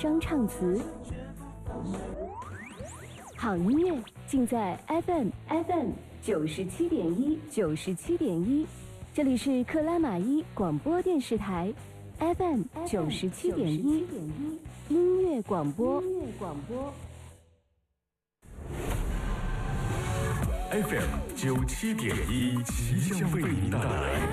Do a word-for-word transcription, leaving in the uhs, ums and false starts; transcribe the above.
双唱词，好音乐尽在 F M F M 九十七点一九十七点一，这里是克拉玛依广播电视台 F M 九十七点一音乐广播。音乐广播 F M 九七点一，即将为您带来